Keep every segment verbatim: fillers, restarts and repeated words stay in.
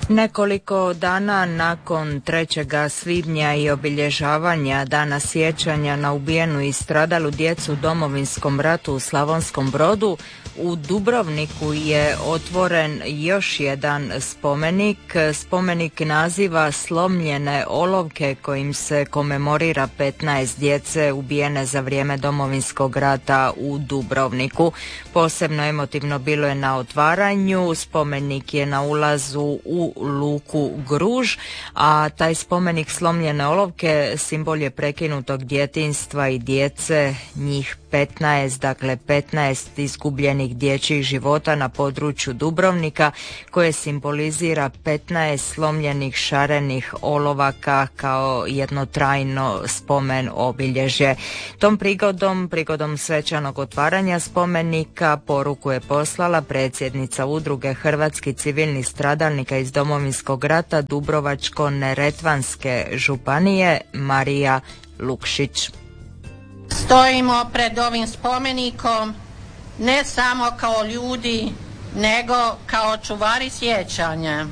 Nekoliko dana nakon trećeg svibnja i obilježavanja Dana sjećanja na ubijenu i stradalu djecu u Domovinskom ratu u Slavonskom Brodu, u Dubrovniku je otvoren još jedan spomenik, spomenik naziva Slomljene olovke, kojim se komemorira petnaest djece ubijene za vrijeme Domovinskog rata u Dubrovniku. Posebno emotivno bilo je na otvaranju, spomenik je na ulazu u luku Gruž, a taj spomenik Slomljene olovke simbol je prekinutog djetinjstva i djece, njih petnaest, dakle petnaest izgubljenih dječjih života na području Dubrovnika, koje simbolizira petnaest slomljenih šarenih olovaka kao jedno trajno spomen obilježje. Tom prigodom, prigodom svečanog otvaranja spomenika, poruku je poslala predsjednica Udruge hrvatskih civilnih stradalnika iz Domovinskog rata Dubrovačko-neretvanske županije Marija Lukšić. Stojimo pred ovim spomenikom ne samo kao ljudi, nego kao čuvari sjećanja.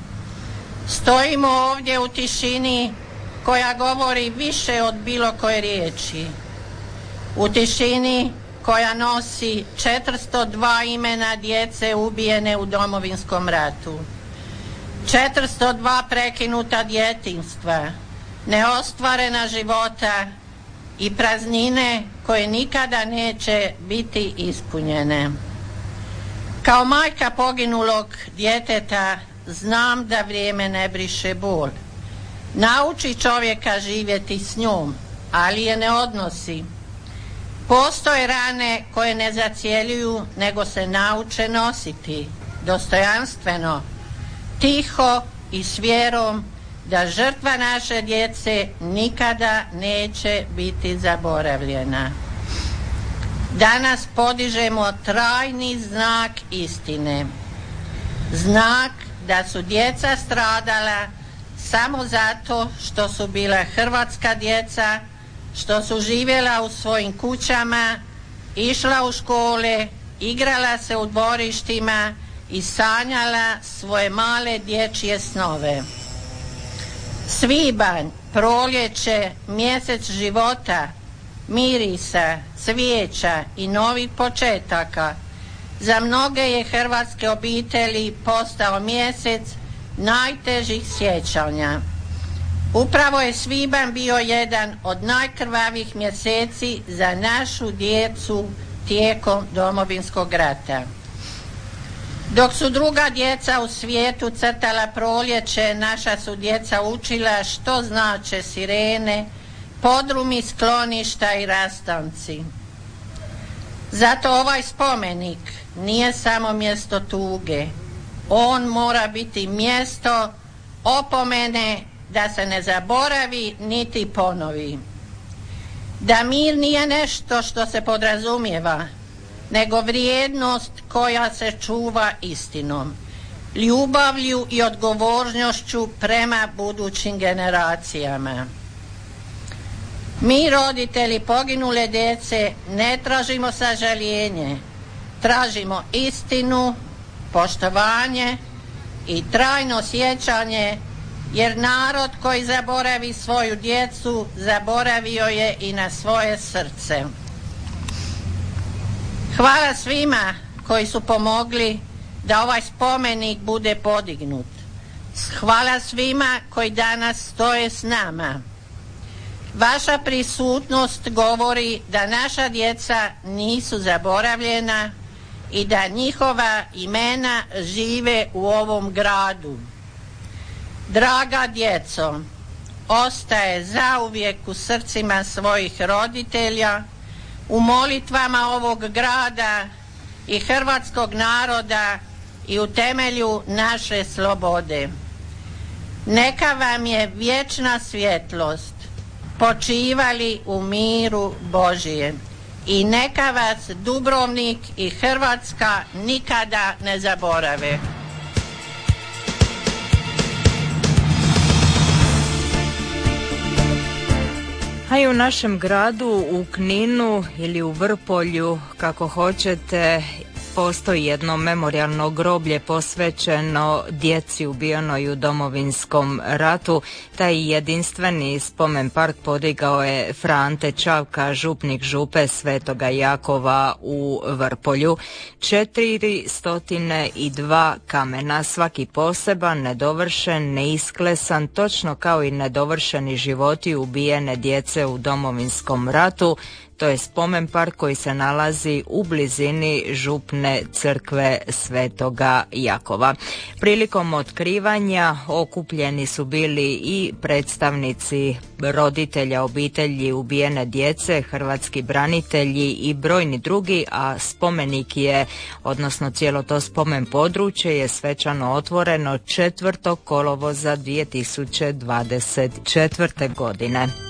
Stojimo ovdje u tišini koja govori više od bilo koje riječi. U tišini koja nosi četiristo dva imena djece ubijene u Domovinskom ratu. četiristo dva prekinuta djetinjstva, neostvarena života i praznine koje nikada neće biti ispunjene. Kao majka poginulog djeteta znam da vrijeme ne briše bol. Nauči čovjeka živjeti s njom, ali je ne odnosi. Postoje rane koje ne zacjeljuju, nego se nauče nositi dostojanstveno, tiho i s vjerom da žrtva naše djece nikada neće biti zaboravljena. Danas podižemo trajni znak istine. Znak da su djeca stradala samo zato što su bila hrvatska djeca, što su živjela u svojim kućama, išla u škole, igrala se u dvorištima i sanjala svoje male dječje snove. Svibanj, proljeće, mjesec života, mirisa, cvijeća i novih početaka. Za mnoge je hrvatske obitelji postao mjesec najtežih sjećanja. Upravo je svibanj bio jedan od najkrvavih mjeseci za našu djecu tijekom Domovinskog rata. Dok su druga djeca u svijetu crtala proljeće, naša su djeca učila što znače sirene, podrumi skloništa i rastanci. Zato ovaj spomenik nije samo mjesto tuge. On mora biti mjesto opomene da se ne zaboravi niti ponovi. Da mir nije nešto što se podrazumijeva, nego vrijednost koja se čuva istinom, ljubavlju i odgovornošću prema budućim generacijama. Mi, roditelji poginule djece, ne tražimo sažaljenje, tražimo istinu, poštovanje i trajno sjećanje, jer narod koji zaboravi svoju djecu, zaboravio je i na svoje srce. Hvala svima koji su pomogli da ovaj spomenik bude podignut. Hvala svima koji danas stoje s nama. Vaša prisutnost govori da naša djeca nisu zaboravljena i da njihova imena žive u ovom gradu. Draga djeco, ostaje zauvijek u srcima svojih roditelja, u molitvama ovog grada i hrvatskog naroda i u temelju naše slobode. Neka vam je vječna svjetlost, počivali u miru Božije i neka vas Dubrovnik i Hrvatska nikada ne zaborave. A i u našem gradu, u Kninu ili u Vrpolju, kako hoćete, postoji jedno memorijalno groblje posvećeno djeci ubijenoj u Domovinskom ratu. Taj jedinstveni spomen park podigao je Fra Ante Čavka, župnik župe Svetoga Jakova u Vrpolju. četiristo dva kamena, svaki poseban, nedovršen, neisklesan, točno kao i nedovršeni životi ubijene djece u Domovinskom ratu. To je spomen park koji se nalazi u blizini župne crkve Svetoga Jakova. Prilikom otkrivanja okupljeni su bili i predstavnici roditelja obitelji ubijene djece, hrvatski branitelji i brojni drugi, a spomenik je, odnosno cijelo to spomen područje je svečano otvoreno četvrtog kolovoza dvije tisuće dvadeset četvrte godine.